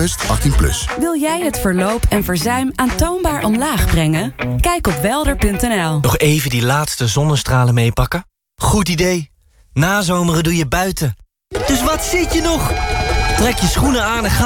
bewust 18+. Wil jij het verloop en verzuim aantoonbaar omlaag brengen? Kijk op welder.nl. Nog even die laatste zonnestralen meepakken? Goed idee. Nazomeren doe je buiten. Dus wat zit je nog? Trek je schoenen aan en ga